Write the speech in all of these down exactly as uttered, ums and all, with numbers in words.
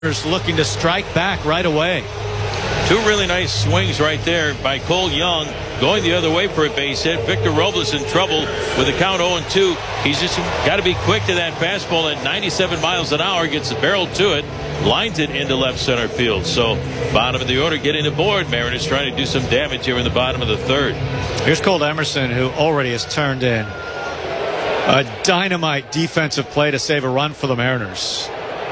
looking to strike back right away. Two really nice swings right there by Cole Young, going the other way for a base hit. Victor Robles in trouble with the count oh and two. He's just got to be quick to that fastball at ninety-seven miles an hour. Gets the barrel to it, lines it into left center field. So bottom of the order getting aboard. Mariners trying to do some damage here in the bottom of the third. Here's Cole Emerson, who already has turned in a dynamite defensive play to save a run for the Mariners.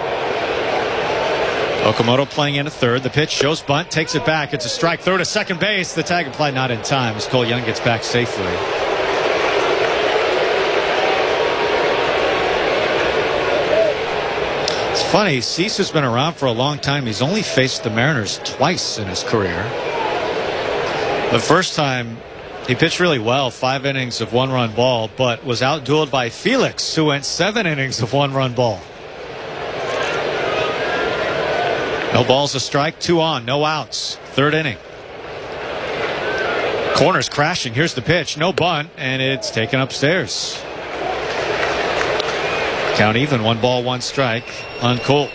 Okamoto playing in a third. The pitch shows bunt, takes it back. It's a strike. Throw to second base. The tag applied not in time as Cole Young gets back safely. It's funny, Cease has been around for a long time. He's only faced the Mariners twice in his career. The first time he pitched really well, five innings of one-run ball, but was outdueled by Felix, who went seven innings of one-run ball. No balls, a strike, two on, no outs. Third inning. Corner's crashing. Here's the pitch. No bunt, and it's taken upstairs. Count even, one ball, one strike on Cole.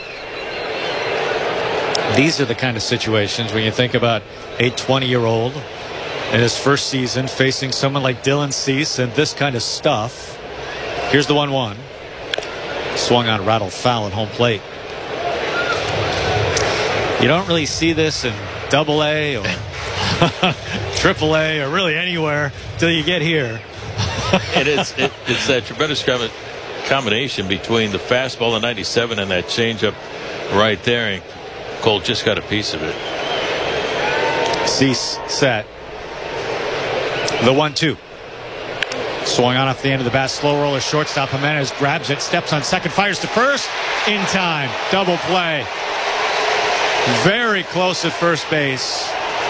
These are the kind of situations when you think about a twenty-year-old in his first season facing someone like Dylan Cease and this kind of stuff. Here's the one one. Swung on, rattled foul at home plate. You don't really see this in double A or triple A or really anywhere till you get here. it is, it, it's that tremendous combination between the fastball, the ninety-seven, and that changeup right there. And Cole just got a piece of it. Cease set. The one two. Swung on off the end of the bat. Slow roller shortstop. Jimenez grabs it, steps on second, fires to first. In time. Double play. Very close at first base.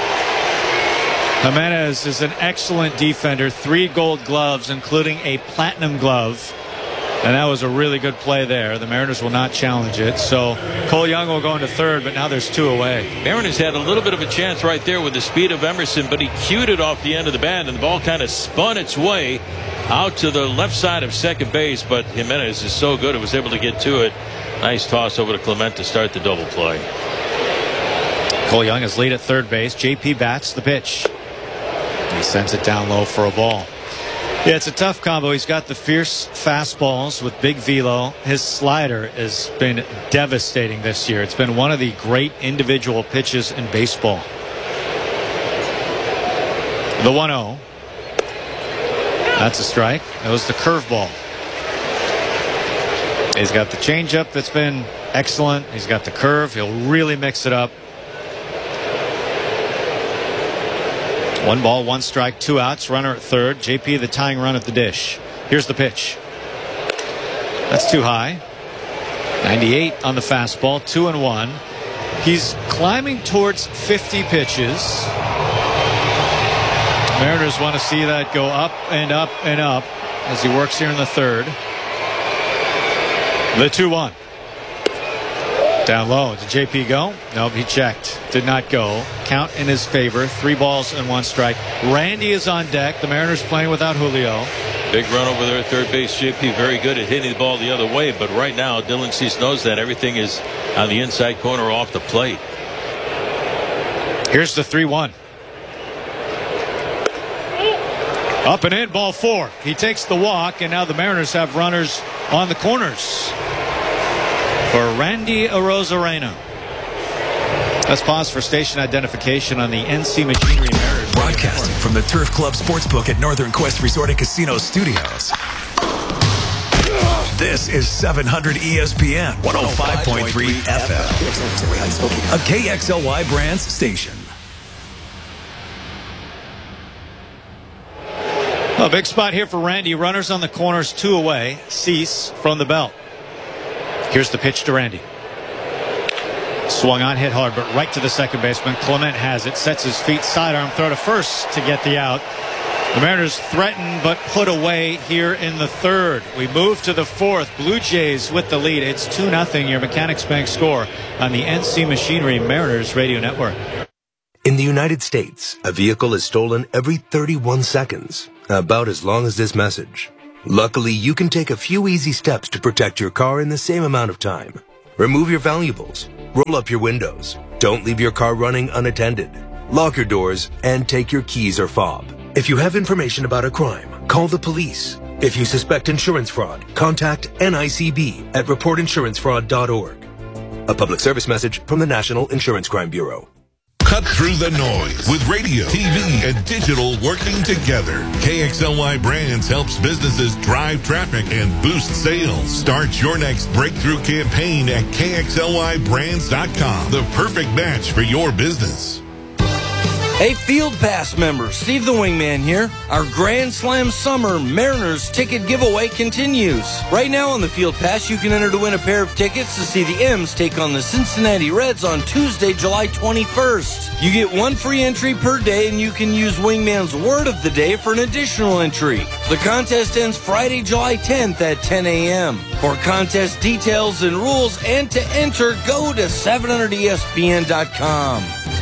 Jimenez is an excellent defender. Three gold gloves, including a platinum glove. And that was a really good play there. The Mariners will not challenge it. So Cole Young will go into third, but now there's two away. Mariners had a little bit of a chance right there with the speed of Emerson, but he cued it off the end of the bat, and the ball kind of spun its way out to the left side of second base. But Jimenez is so good, it was able to get to it. Nice toss over to Clement to start the double play. Cole Young is lead at third base. J P bats the pitch. He sends it down low for a ball. Yeah, it's a tough combo. He's got the fierce fastballs with big velo. His slider has been devastating this year. It's been one of the great individual pitches in baseball. The one oh. That's a strike. That was the curveball. He's got the changeup that's been excellent. He's got the curve. He'll really mix it up. One ball, one strike, two outs. Runner at third. J P the tying run at the dish. Here's the pitch. That's too high. ninety-eight on the fastball. Two and one. He's climbing towards fifty pitches. Mariners want to see that go up and up and up as he works here in the third. The two one. Down low. Did J P go? Nope, he checked. Did not go. Count in his favor. Three balls and one strike. Randy is on deck. The Mariners playing without Julio. Big run over there at third base. J P very good at hitting the ball the other way, but right now Dylan Cease knows that everything is on the inside corner off the plate. Here's the three one. Up and in, ball four. He takes the walk, and now the Mariners have runners on the corners for Randy Arozarena. Let's pause for station identification on the N C Machinery Mariners. Broadcasting from the Turf Club Sportsbook at Northern Quest Resort and Casino Studios. This is seven hundred E S P N one oh five point three F M, a K X L Y Brands station. A big spot here for Randy. Runners on the corners, two away. Cease from the belt. Here's the pitch to Randy. Swung on, hit hard, but right to the second baseman. Clement has it, sets his feet, sidearm throw to first to get the out. The Mariners threaten but put away here in the third. We move to the fourth. Blue Jays with the lead. It's two nothing, your Mechanics Bank score on the N C Machinery Mariners Radio Network. In the United States, a vehicle is stolen every thirty-one seconds, about as long as this message. Luckily, you can take a few easy steps to protect your car in the same amount of time. Remove your valuables. Roll up your windows. Don't leave your car running unattended. Lock your doors and take your keys or fob. If you have information about a crime, call the police. If you suspect insurance fraud, contact N I C B at report insurance fraud dot org. A public service message from the National Insurance Crime Bureau. Cut through the noise with radio, T V, and digital working together. K X L Y Brands helps businesses drive traffic and boost sales. Start your next breakthrough campaign at K X L Y brands dot com. The perfect match for your business. Hey, Field Pass members, Steve the Wingman here. Our Grand Slam Summer Mariners ticket giveaway continues. Right now on the Field Pass, you can enter to win a pair of tickets to see the M's take on the Cincinnati Reds on Tuesday, July twenty-first. You get one free entry per day, and you can use Wingman's word of the day for an additional entry. The contest ends Friday, July tenth at ten a.m. For contest details and rules and to enter, go to seven hundred E S P N dot com.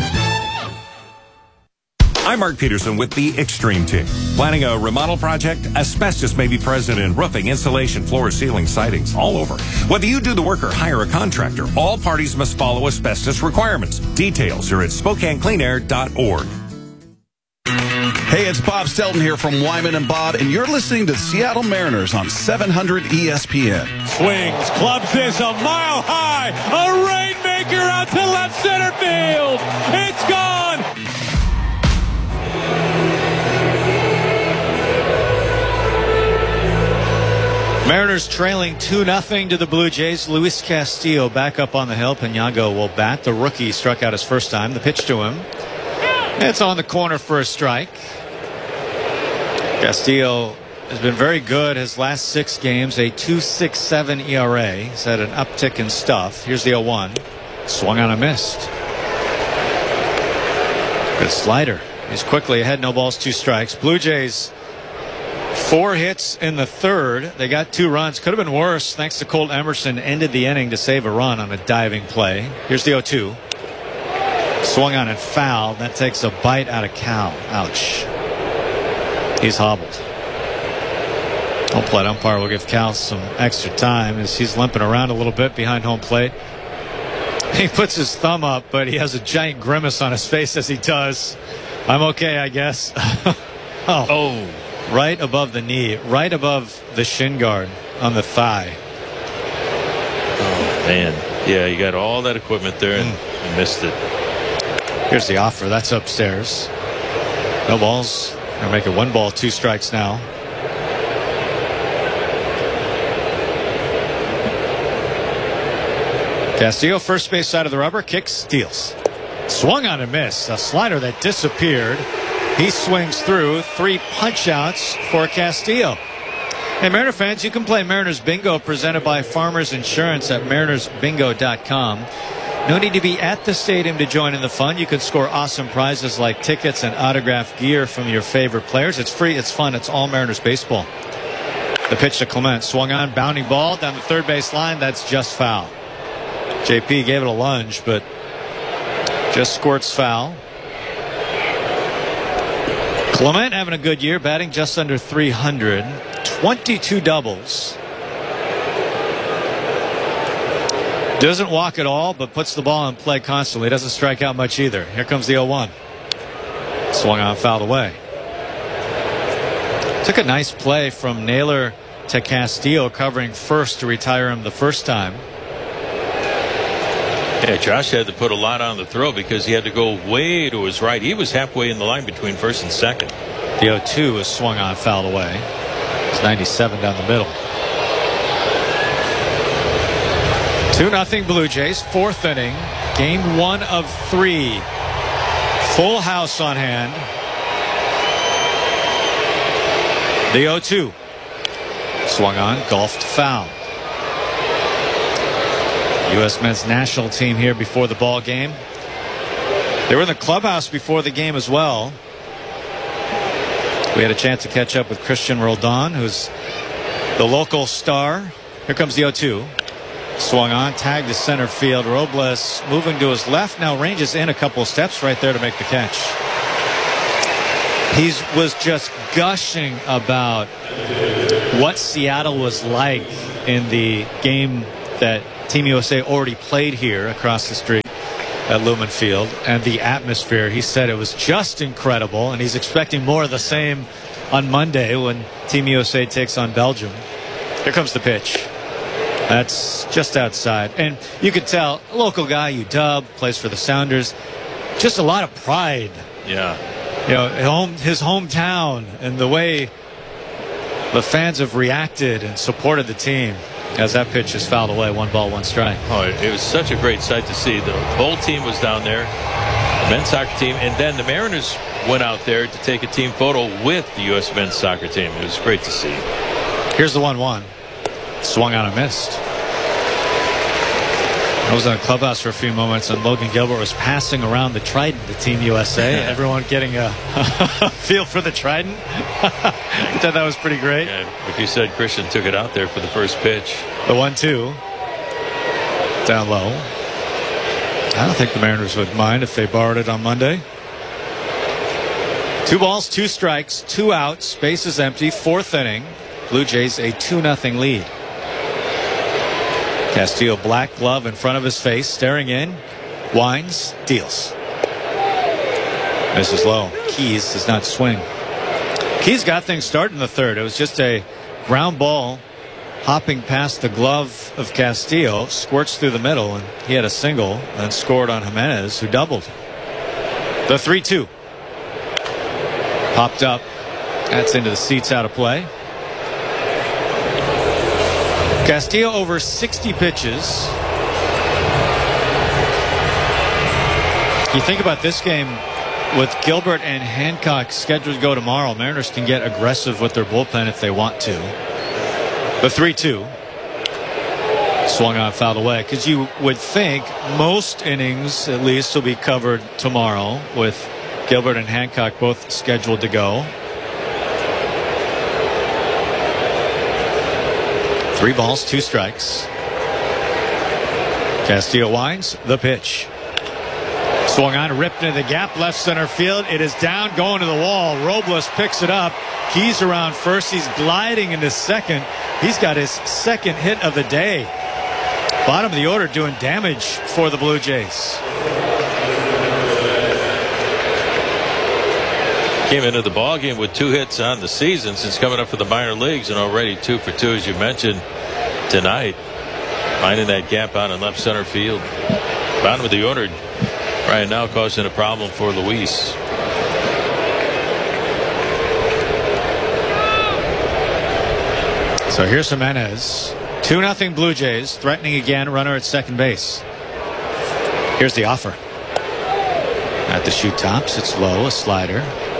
I'm Mark Peterson with the Extreme Team. Planning a remodel project? Asbestos may be present in roofing, insulation, floors, ceilings, sidings, all over. Whether you do the work or hire a contractor, all parties must follow asbestos requirements. Details are at Spokane Clean Air dot org. Hey, it's Bob Stelton here from Wyman and Bob, and you're listening to Seattle Mariners on seven hundred E S P N. Swings, clubs this a mile high, a rainmaker out to left center field. It's gone. Mariners trailing two nothing to the Blue Jays. Luis Castillo back up on the hill. Piñango will bat. The rookie struck out his first time. The pitch to him. It's on the corner for a strike. Castillo has been very good his last six games. A two point six seven E R A. He's had an uptick in stuff. Here's the oh one. Swung on a missed. Good slider. He's quickly ahead. No balls, two strikes. Blue Jays, four hits in the third. They got two runs. Could have been worse thanks to Colt Emerson. Ended the inning to save a run on a diving play. Here's the oh two. Swung on and fouled. That takes a bite out of Cal. Ouch. He's hobbled. Home plate umpire will give Cal some extra time as he's limping around a little bit behind home plate. He puts his thumb up, but he has a giant grimace on his face as he does. I'm okay, I guess. oh. Oh. Right above the knee, right above the shin guard on the thigh. Oh, man. Yeah, you got all that equipment there and mm. you missed it. Here's the offer. That's upstairs. No balls. They're making one ball, two strikes now. Castillo, first base side of the rubber, kicks, steals. Swung on and missed. A slider that disappeared. He swings through. Three punch outs for Castillo. Hey, Mariner fans, you can play Mariners Bingo presented by Farmers Insurance at mariners bingo dot com. No need to be at the stadium to join in the fun. You can score awesome prizes like tickets and autographed gear from your favorite players. It's free, it's fun, it's all Mariners baseball. The pitch to Clement, swung on, bounding ball down the third base line. That's just foul. J P gave it a lunge, but just squirts foul. Clement having a good year, batting just under three hundred. twenty-two doubles. Doesn't walk at all, but puts the ball in play constantly. Doesn't strike out much either. Here comes the oh one. Swung on, fouled away. Took a nice play from Naylor to Castillo, covering first to retire him the first time. Yeah, Josh had to put a lot on the throw because he had to go way to his right. He was halfway in the line between first and second. The oh two is swung on, fouled away. It's ninety-seven down the middle. two nothing Blue Jays, fourth inning. Game one of three. Full house on hand. The oh two. Swung on, golfed, foul. U S men's national team here before the ball game. They were in the clubhouse before the game as well. We had a chance to catch up with Christian Roldan, who's the local star. Here comes the oh two. Swung on, tagged to center field. Robles moving to his left, now ranges in a couple of steps right there to make the catch. He was just gushing about what Seattle was like in the game that Team U S A already played here across the street at Lumen Field, and the atmosphere, he said it was just incredible, and he's expecting more of the same on Monday when Team U S A takes on Belgium. Here comes the pitch. That's just outside, and you could tell, a local guy, U W, plays for the Sounders, just a lot of pride. Yeah. You know, home, his hometown, and the way the fans have reacted and supported the team as that pitch is fouled away. One ball, one strike. Oh, it, it was such a great sight to see. The whole team was down there, the men's soccer team, and then the Mariners went out there to take a team photo with the U S men's soccer team. It was great to see. Here's the one one. Swung on and missed. I was in the clubhouse for a few moments, and Logan Gilbert was passing around the Trident to Team U S A. Everyone getting a feel for the Trident. I thought that was pretty great. Yeah, like you said, Christian took it out there for the first pitch. The one two. Down low. I don't think the Mariners would mind if they borrowed it on Monday. Two balls, two strikes, two outs. Base is empty. Fourth inning. Blue Jays a two nothing lead. Castillo, black glove in front of his face, staring in. Winds, deals. Misses low. Keys does not swing. Keys got things started in the third. It was just a ground ball hopping past the glove of Castillo, squirts through the middle, and he had a single and scored on Jimenez, who doubled. The three two. Popped up. That's into the seats, out of play. Castillo over sixty pitches. You think about this game with Gilbert and Hancock scheduled to go tomorrow. Mariners can get aggressive with their bullpen if they want to. The three two. Swung on, fouled away. Because you would think most innings, at least, will be covered tomorrow with Gilbert and Hancock both scheduled to go. Three balls, two strikes. Castillo winds. The pitch. Swung on, ripped into the gap, left center field. It is down, going to the wall. Robles picks it up. Keys around first. He's gliding into second. He's got his second hit of the day. Bottom of the order doing damage for the Blue Jays. Came into the ballgame with two hits on the season since coming up for the minor leagues, and already two for two, as you mentioned, tonight. Finding that gap out in left center field. Bottom of the order right now causing a problem for Luis. So here's Jimenez. two nothing Blue Jays, threatening again, runner at second base. Here's the offer. At the shoot tops, it's low, a slider.